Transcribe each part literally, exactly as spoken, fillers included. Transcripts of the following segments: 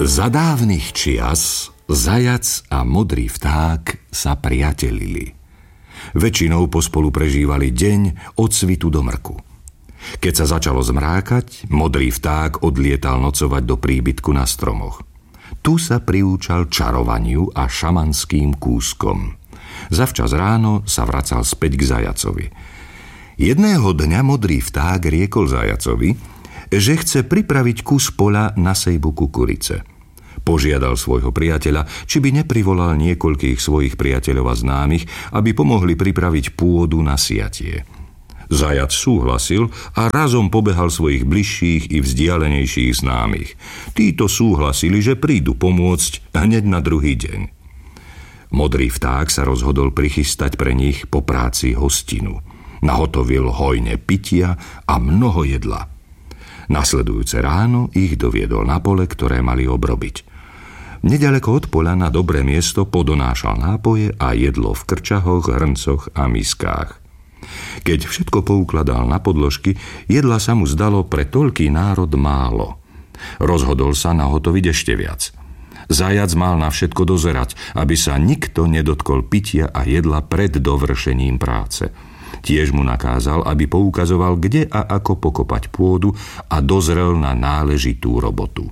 Za dávnych čias zajac a modrý vták sa priatelili. Väčšinou pospolu prežívali deň od svitu do mrku. Keď sa začalo zmrákať, modrý vták odlietal nocovať do príbytku na stromoch. Tu sa priúčal čarovaniu a šamanským kúskom. Zavčas ráno sa vracal späť k zajacovi. Jedného dňa modrý vták riekol zajacovi, že chce pripraviť kus poľa na sejbu kukurice. Požiadal svojho priateľa, či by neprivolal niekoľkých svojich priateľov a známych, aby pomohli pripraviť pôdu na siatie. Zajac súhlasil a razom pobehal svojich bližších i vzdialenejších známych. Títo súhlasili, že prídu pomôcť hneď na druhý deň. Modrý vták sa rozhodol prichystať pre nich po práci hostinu. Nahotovil hojne pitia a mnoho jedla. Nasledujúce ráno ich doviedol na pole, ktoré mali obrobiť. Nedaleko od poľa na dobré miesto podonášal nápoje a jedlo v krčahoch, hrncoch a miskách. Keď všetko poukladal na podložky, jedla sa mu zdalo pre toľký národ málo. Rozhodol sa nahotoviť ešte viac. Zajac mal na všetko dozerať, aby sa nikto nedotkol pitia a jedla pred dovršením práce. Tiež mu nakázal, aby poukazoval, kde a ako pokopať pôdu a dozrel na náležitú robotu.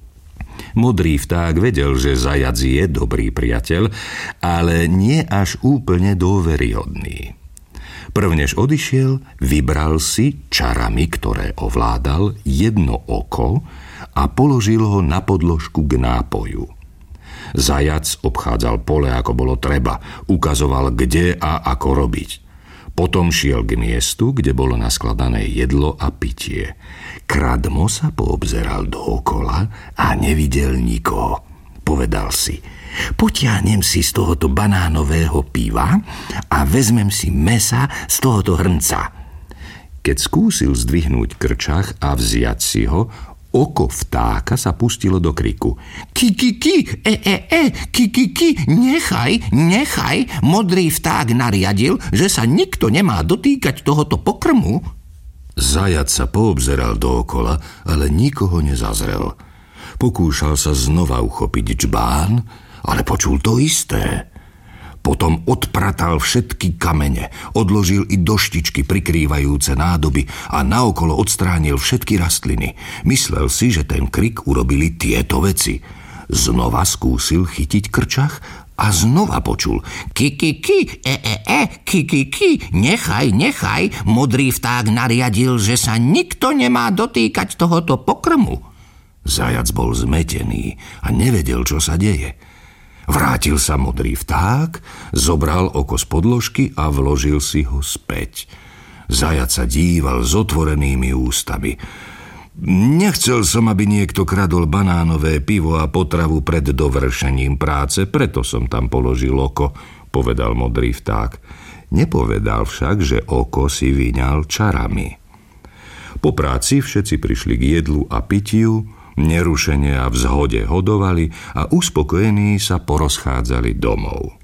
Modrý vták vedel, že zajac je dobrý priateľ, ale nie až úplne dôveryhodný. Prvnež odišiel, vybral si čarami, ktoré ovládal, jedno oko a položil ho na podložku k nápoju. Zajac obchádzal pole, ako bolo treba, ukazoval, kde a ako robiť. Potom šiel k miestu, kde bolo naskladané jedlo a pitie. Kradmo sa poobzeral dookola a nevidel nikoho. Povedal si, potiahnem si z tohoto banánového piva a vezmem si mesa z tohoto hrnca. Keď skúsil zdvihnúť krčach a vziať si ho, oko vtáka sa pustilo do kriku. Ki, ki, ki, e, e, e, ki, ki, ki, nechaj, nechaj, modrý vták nariadil, že sa nikto nemá dotýkať tohoto pokrmu. Zajac sa poobzeral dookola, ale nikoho nezazrel. Pokúšal sa znova uchopiť džbán, ale počul to isté. Potom odpratal všetky kamene, odložil i doštičky prikrývajúce nádoby a naokolo odstránil všetky rastliny. Myslel si, že ten krik urobili tieto veci. Znova skúsil chytiť krčach a znova počul ki, ki, ki, e, e, e, ki, ki, ki, nechaj, nechaj, modrý vták nariadil, že sa nikto nemá dotýkať tohoto pokrmu. Zajac bol zmetený a nevedel, čo sa deje. Vrátil sa modrý vták, zobral oko z podložky a vložil si ho späť. Zajac sa díval s otvorenými ústami. Nechcel som, aby niekto kradol banánové pivo a potravu pred dovršením práce, preto som tam položil oko, povedal modrý vták. Nepovedal však, že oko si vyňal čarami. Po práci všetci prišli k jedlu a pitiu, nerušene a v zhode hodovali a uspokojení sa porozchádzali domov.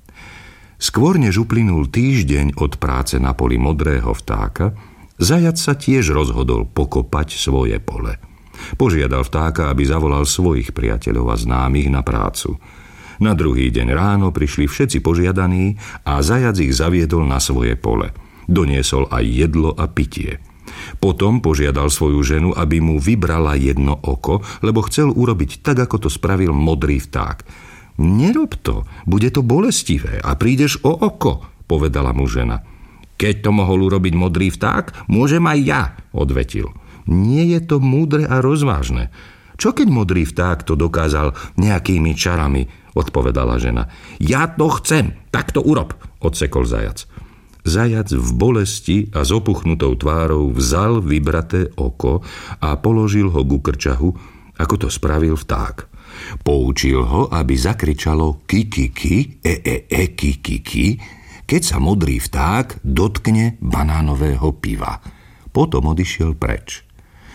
Skôr než uplynul týždeň od práce na poli modrého vtáka, zajac sa tiež rozhodol pokopať svoje pole. Požiadal vtáka, aby zavolal svojich priateľov a známych na prácu. Na druhý deň ráno prišli všetci požiadaní a zajac ich zaviedol na svoje pole. Doniesol aj jedlo a pitie. Potom požiadal svoju ženu, aby mu vybrala jedno oko, lebo chcel urobiť tak, ako to spravil modrý vták. Nerob to, bude to bolestivé a prídeš o oko, povedala mu žena. Keď to mohol urobiť modrý vták, môžem aj ja, odvetil. Nie je to múdre a rozvážne. Čo keď modrý vták to dokázal nejakými čarami, odpovedala žena. Ja to chcem, tak to urob, odsekol zajac. Zajac v bolesti a s opuchnutou tvárou vzal vybraté oko a položil ho ku krčahu, ako to spravil vták. Poučil ho, aby zakričalo ki, ki, ki, e, e, e, ki, ki, ki, keď sa modrý vták dotkne banánového piva. Potom odišiel preč.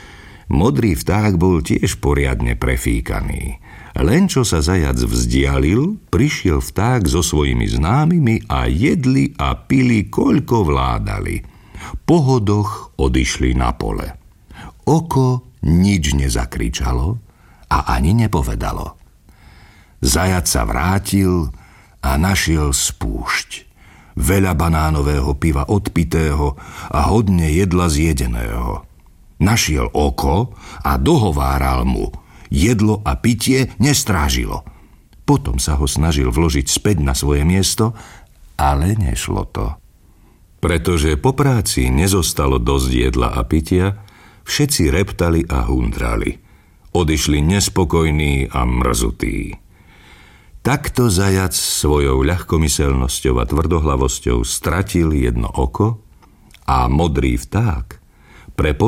Modrý vták bol tiež poriadne prefíkaný. Len čo sa zajac vzdialil, prišiel vták so svojimi známymi a jedli a pili, koľko vládali. Po hodoch odišli na pole. Oko nič nezakričalo a ani nepovedalo. Zajac sa vrátil a našiel spúšť. Veľa banánového piva odpitého a hodne jedla zjedeného. Našiel oko a dohováral mu. Jedlo a pitie nestrážilo. Potom sa ho snažil vložiť späť na svoje miesto, ale nešlo to. Pretože po práci nezostalo dosť jedla a pitia, všetci reptali a hundrali. Odišli nespokojní a mrzutí. Takto zajac svojou ľahkomyselnosťou a tvrdohlavosťou stratil jedno oko a modrý vták pre